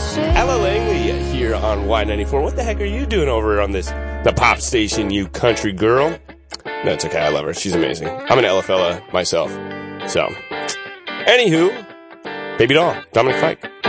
Ella Langley here on Y94. What the heck are you doing over on the pop station, you country girl? No, it's okay. I love her. She's amazing. I'm an Ella fella myself. So, anywho, baby doll, Dominic Fike.